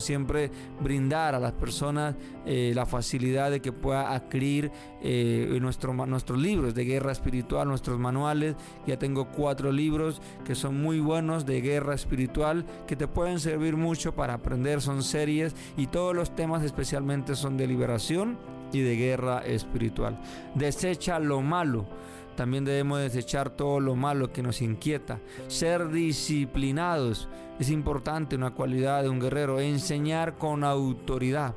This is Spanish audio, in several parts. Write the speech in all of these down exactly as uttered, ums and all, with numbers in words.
siempre brindar a las personas eh, la facilidad de que pueda adquirir eh, nuestro, nuestros libros de guerra espiritual, nuestros manuales. Ya tengo cuatro libros que son muy buenos de guerra espiritual, que te pueden servir mucho para aprender. Son series y todos los temas especialmente son de liberación y de guerra espiritual. Desecha lo malo. También debemos desechar todo lo malo que nos inquieta. Ser disciplinados es importante, una cualidad de un guerrero. Enseñar con autoridad.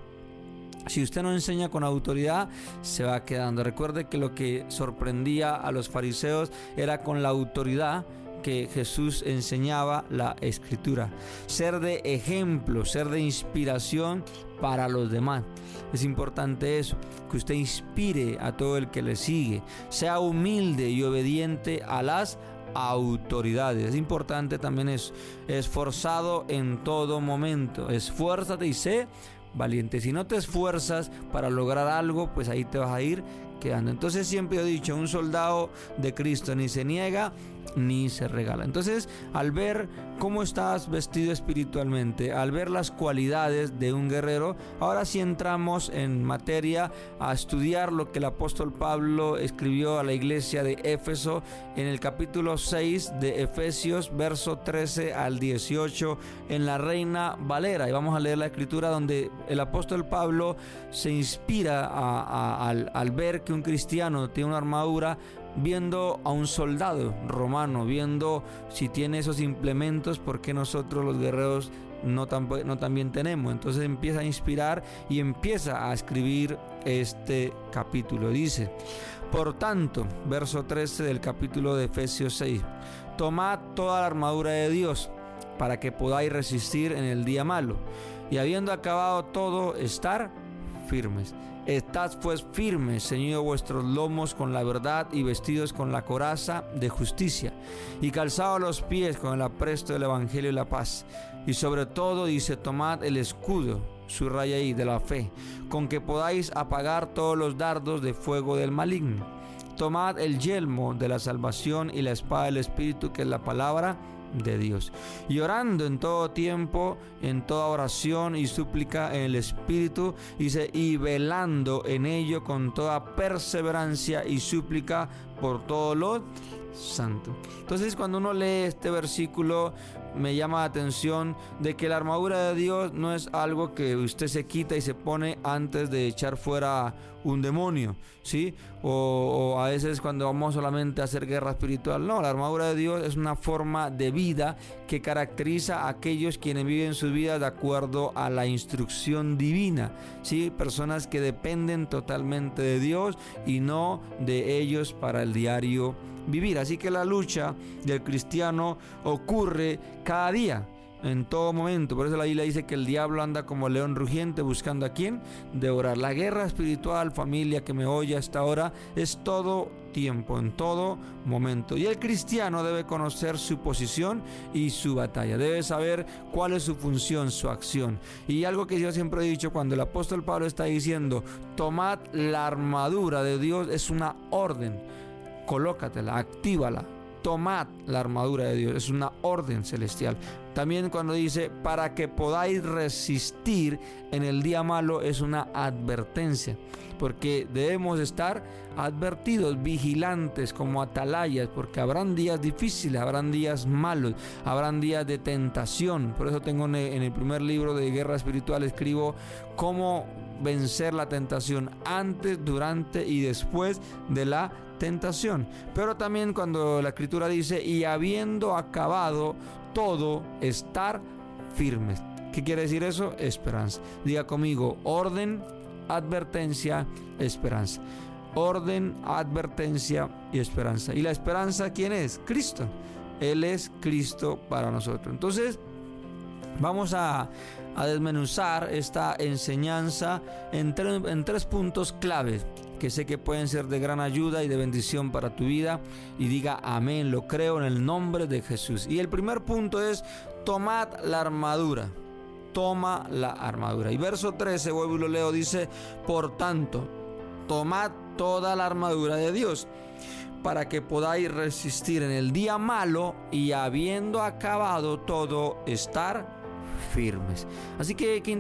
Si usted no enseña con autoridad, se va quedando. Recuerde que lo que sorprendía a los fariseos era con la autoridad que Jesús enseñaba la Escritura. Ser de ejemplo, ser de inspiración para los demás. Es importante eso, que usted inspire a todo el que le sigue. Sea humilde y obediente a las autoridades. Es importante también eso. Esforzado en todo momento. Esfuérzate y sé valiente. Si no te esfuerzas para lograr algo, pues ahí te vas a ir quedando. Entonces siempre he dicho, un soldado de Cristo ni se niega ni se regala. Entonces, al ver cómo estás vestido espiritualmente, al ver las cualidades de un guerrero, ahora sí entramos en materia a estudiar lo que el apóstol Pablo escribió a la iglesia de Éfeso en el capítulo seis de Efesios, verso trece al dieciocho, en la Reina Valera. Y vamos a leer la escritura donde el apóstol Pablo se inspira a, a, al, al ver que un cristiano tiene una armadura, viendo a un soldado romano, viendo si tiene esos implementos, porque nosotros los guerreros no, tamp- no también tenemos. Entonces empieza a inspirar y empieza a escribir este capítulo. Dice: por tanto, verso trece del capítulo de Efesios seis, tomad toda la armadura de Dios para que podáis resistir en el día malo, y habiendo acabado todo, estar firmes. Estad pues firmes, ceñidos vuestros lomos con la verdad y vestidos con la coraza de justicia, y calzados los pies con el apresto del evangelio y la paz. Y sobre todo dice: tomad el escudo, subraya ahí, de la fe, con que podáis apagar todos los dardos de fuego del maligno. Tomad el yelmo de la salvación y la espada del Espíritu, que es la palabra de Dios, y orando en todo tiempo, en toda oración y súplica en el Espíritu, dice, y velando en ello con toda perseverancia y súplica por todos los santos. Entonces, cuando uno lee este versículo, me llama la atención de que la armadura de Dios no es algo que usted se quita y se pone antes de echar fuera un demonio, ¿sí? O, o a veces cuando vamos solamente a hacer guerra espiritual. No, la armadura de Dios es una forma de vida que caracteriza a aquellos quienes viven su vida de acuerdo a la instrucción divina, ¿sí? Personas que dependen totalmente de Dios y no de ellos para el diario vivir. Así que la lucha del cristiano ocurre cada día, en todo momento. Por eso la Biblia dice que el diablo anda como león rugiente buscando a quien devorar. La guerra espiritual, familia que me oye hasta ahora, es todo tiempo, en todo momento. Y el cristiano debe conocer su posición y su batalla. Debe saber cuál es su función, su acción. Y algo que yo siempre he dicho, cuando el apóstol Pablo está diciendo, tomad la armadura de Dios, es una orden. Colócatela, actívala. Tomad la armadura de Dios, es una orden celestial. También cuando dice para que podáis resistir en el día malo, es una advertencia, porque debemos estar advertidos, vigilantes como atalayas, porque habrán días difíciles, habrán días malos, habrán días de tentación. Por eso tengo en el primer libro de Guerra Espiritual, escribo cómo vencer la tentación antes, durante y después de la tentación. Pero también cuando la escritura dice y habiendo acabado todo, estar firmes. ¿Qué quiere decir eso? Esperanza. Diga conmigo: orden, advertencia, esperanza. Orden, advertencia y esperanza. ¿Y la esperanza quién es? Cristo. Él es Cristo para nosotros. Entonces vamos a, a desmenuzar esta enseñanza en, tre- en tres puntos claves que sé que pueden ser de gran ayuda y de bendición para tu vida. Y diga amén, lo creo en el nombre de Jesús. Y el primer punto es: tomad la armadura. Toma la armadura. Y verso trece, vuelvo y lo leo, dice: por tanto, tomad toda la armadura de Dios, para que podáis resistir en el día malo, y habiendo acabado todo, estar firmes. Así que qué